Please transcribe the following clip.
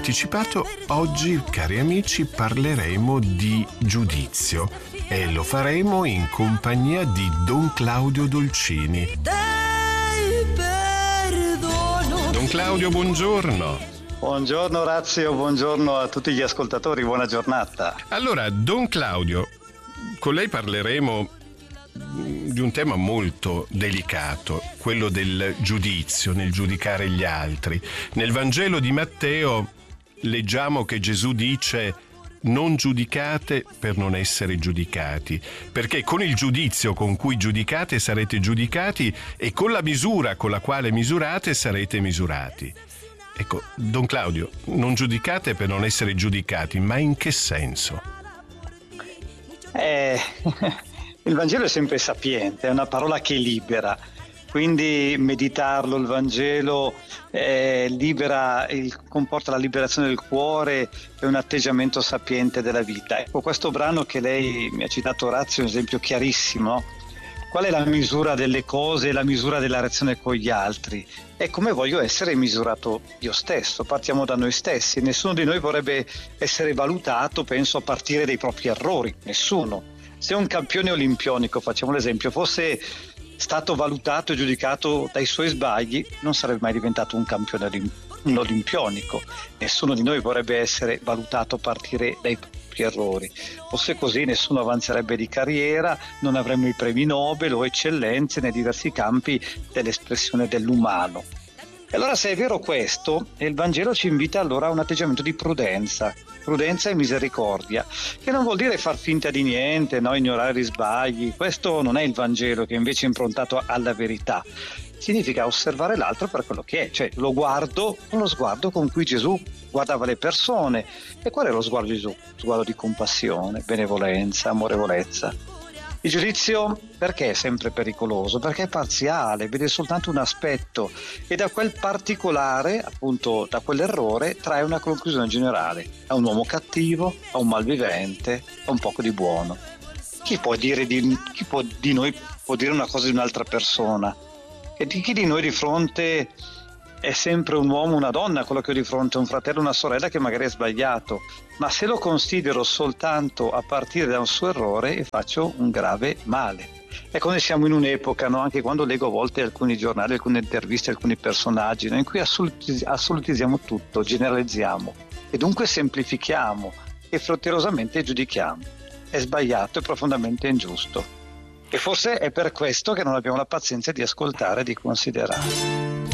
anticipato, oggi, cari amici, parleremo di giudizio e lo faremo in compagnia di Don Claudio Dolcini. Don Claudio, buongiorno. Buongiorno Orazio, buongiorno a tutti gli ascoltatori, buona giornata. Allora, Don Claudio, con lei parleremo di un tema molto delicato, quello del giudizio, nel giudicare gli altri. Nel Vangelo di Matteo leggiamo che Gesù dice: non giudicate per non essere giudicati, perché con il giudizio con cui giudicate sarete giudicati e con la misura con la quale misurate sarete misurati. Ecco, Don Claudio, non giudicate per non essere giudicati, ma in che senso? Il Vangelo è sempre sapiente, è una parola che libera, quindi meditarlo, il Vangelo comporta la liberazione del cuore e un atteggiamento sapiente della vita. Ecco, questo brano che lei mi ha citato, Orazio, è un esempio chiarissimo. Qual è la misura delle cose, la misura della relazione con gli altri? È come voglio essere misurato io stesso, partiamo da noi stessi. Nessuno di noi vorrebbe essere valutato, penso, a partire dai propri errori, nessuno. Se un campione olimpionico, facciamo l'esempio, fosse stato valutato e giudicato dai suoi sbagli, non sarebbe mai diventato un campione olimpionico. Nessuno di noi vorrebbe essere valutato a partire dai propri errori. Fosse così, nessuno avanzerebbe di carriera, non avremmo i premi Nobel o eccellenze nei diversi campi dell'espressione dell'umano. E allora, se è vero questo, il Vangelo ci invita allora a un atteggiamento di prudenza e misericordia, che non vuol dire far finta di niente, no? Ignorare gli sbagli. Questo non è il Vangelo, che invece è improntato alla verità. Significa osservare l'altro per quello che è, cioè lo guardo con lo sguardo con cui Gesù guardava le persone. E qual è lo sguardo di Gesù? Sguardo di compassione, benevolenza, amorevolezza. Il giudizio perché è sempre pericoloso? Perché è parziale, vede soltanto un aspetto e da quel particolare, appunto da quell'errore, trae una conclusione generale. È un uomo cattivo, è un malvivente, è un poco di buono. Chi di noi può dire una cosa di un'altra persona? E chi di noi di fronte è sempre un uomo, una donna, quello che ho di fronte, un fratello, una sorella che magari è sbagliato, ma se lo considero soltanto a partire da un suo errore faccio un grave male. Ecco, noi siamo in un'epoca, no? Anche quando leggo a volte alcuni giornali, alcune interviste, alcuni personaggi, no? In cui assolutizziamo tutto, generalizziamo e dunque semplifichiamo e frettolosamente giudichiamo. È sbagliato, è profondamente ingiusto. E forse è per questo che non abbiamo la pazienza di ascoltare e di considerare.